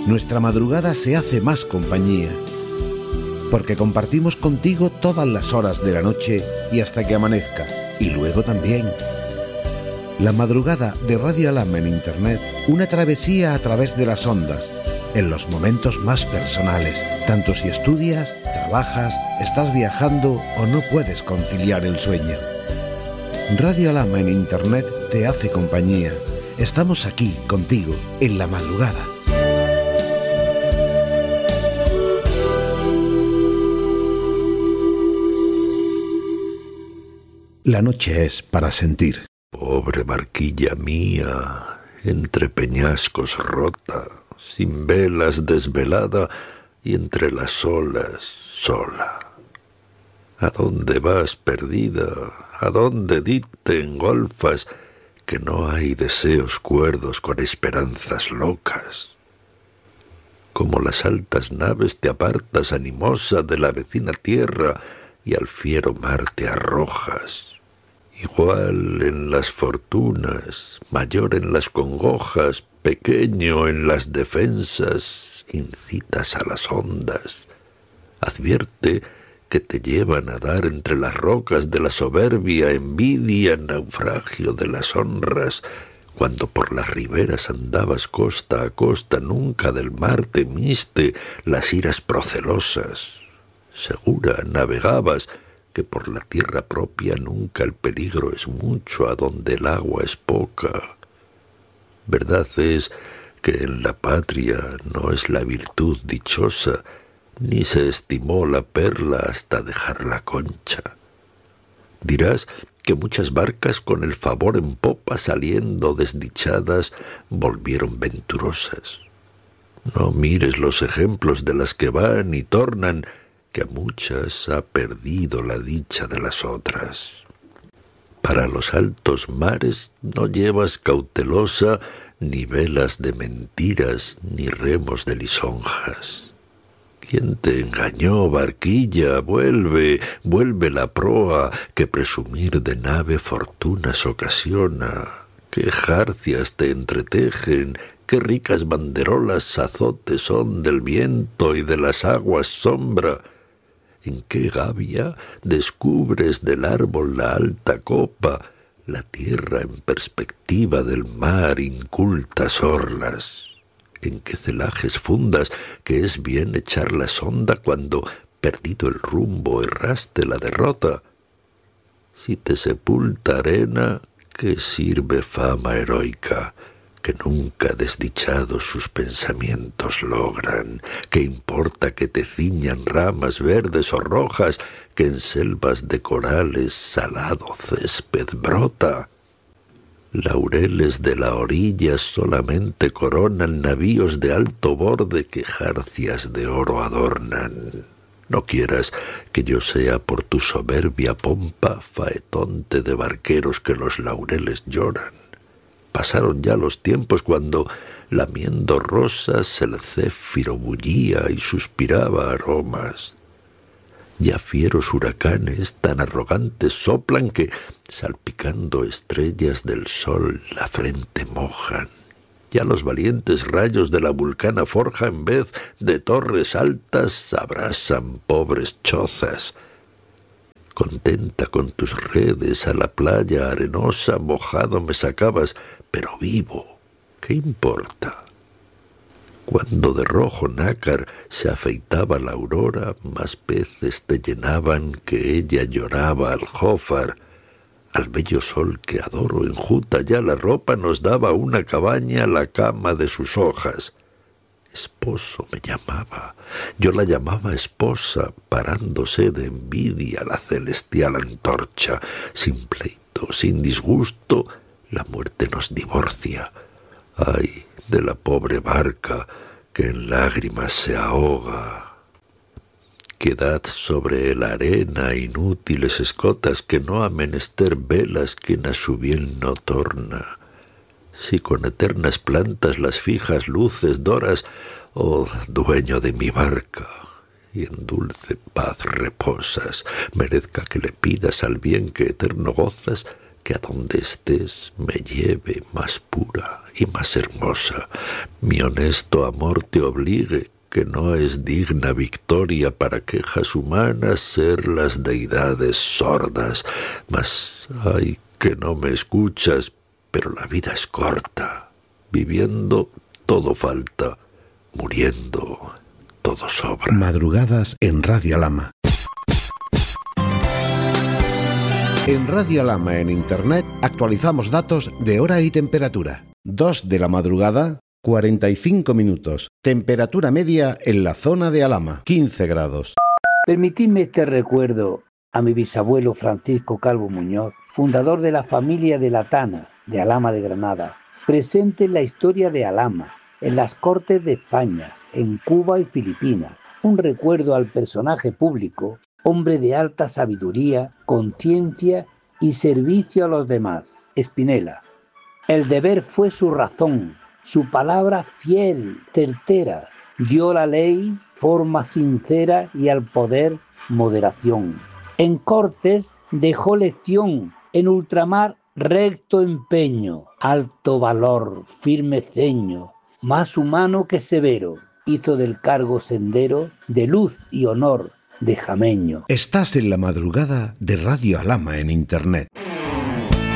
nuestra madrugada se hace más compañía, porque compartimos contigo todas las horas de la noche y hasta que amanezca, y luego también. La madrugada de Radio Alhambra en Internet, una travesía a través de las ondas, en los momentos más personales, tanto si estudias, trabajas, estás viajando o no puedes conciliar el sueño. Radio Alhambra en Internet te hace compañía. Estamos aquí contigo en la madrugada. La noche es para sentir. Pobre barquilla mía, entre peñascos rota, sin velas desvelada y entre las olas sola. ¿A dónde vas perdida? ¿A dónde te engolfas? Que no hay deseos cuerdos con esperanzas locas. Como las altas naves te apartas animosa de la vecina tierra y al fiero mar te arrojas. Igual en las fortunas, mayor en las congojas, pequeño en las defensas, incitas a las ondas. Advierte que te llevan a dar entre las rocas de la soberbia, envidia, naufragio de las honras. Cuando por las riberas andabas costa a costa, nunca del mar temiste las iras procelosas. Segura navegabas, que por la tierra propia nunca el peligro es mucho a donde el agua es poca. Verdad es que en la patria no es la virtud dichosa, ni se estimó la perla hasta dejar la concha. Dirás que muchas barcas con el favor en popa saliendo desdichadas volvieron venturosas. No mires los ejemplos de las que van y tornan, que a muchas ha perdido la dicha de las otras. Para los altos mares no llevas cautelosa ni velas de mentiras ni remos de lisonjas. ¿Quién te engañó, barquilla? Vuelve la proa, que presumir de nave fortunas ocasiona. Qué jarcias te entretejen, qué ricas banderolas azotes son del viento y de las aguas sombra. ¿En qué gavia descubres del árbol la alta copa, la tierra en perspectiva del mar incultas orlas? ¿En qué celajes fundas que es bien echar la sonda cuando, perdido el rumbo, erraste la derrota? Si te sepulta arena, ¿qué sirve fama heroica? Que nunca desdichados sus pensamientos logran. ¿Qué importa que te ciñan ramas verdes o rojas, que en selvas de corales salado césped brota? Laureles de la orilla solamente coronan navíos de alto borde que jarcias de oro adornan. No quieras que yo sea por tu soberbia pompa faetonte de barqueros que los laureles lloran. Pasaron ya los tiempos cuando, lamiendo rosas, el céfiro bullía y suspiraba aromas. Ya fieros huracanes tan arrogantes soplan que, salpicando estrellas del sol, la frente mojan. Ya los valientes rayos de la vulcana forja en vez de torres altas abrasan pobres chozas. Contenta con tus redes a la playa arenosa mojado me sacabas, pero vivo, ¿qué importa? Cuando de rojo nácar se afeitaba la aurora, más peces te llenaban que ella lloraba al jófar. Al bello sol que adoro enjuta ya la ropa nos daba una cabaña la cama de sus hojas. Esposo me llamaba, yo la llamaba esposa, parándose de envidia la celestial antorcha. Sin pleito, sin disgusto, la muerte nos divorcia. Ay de la pobre barca que en lágrimas se ahoga. Quedad sobre la arena inútiles escotas que no ha menester velas quien a su bien no torna. Si con eternas plantas las fijas luces doras, oh dueño de mi barca, y en dulce paz reposas, merezca que le pidas al bien que eterno gozas, que a donde estés me lleve más pura y más hermosa. Mi honesto amor te obligue, que no es digna victoria para quejas humanas ser las deidades sordas. Mas, ay, que no me escuchas, pero la vida es corta. Viviendo todo falta, muriendo todo sobra. Madrugadas en Radio Alhama. En Radio Alhama en Internet actualizamos datos de hora y temperatura. 2 de la madrugada, 45 minutos. Temperatura media en la zona de Alhama, 15 grados. Permitidme este recuerdo a mi bisabuelo Francisco Calvo Muñoz, fundador de la familia de la Tana, de Alhama de Granada, presente en la historia de Alhama, en las Cortes de España, en Cuba y Filipinas. Un recuerdo al personaje público, hombre de alta sabiduría, conciencia y servicio a los demás. Espinela. El deber fue su razón, su palabra fiel, certera. Dio la ley forma sincera y al poder moderación. En Cortes dejó lección, en ultramar recto empeño, alto valor, firme ceño, más humano que severo. Hizo del cargo sendero de luz y honor de jameño. Estás en la madrugada de Radio Alhama en Internet.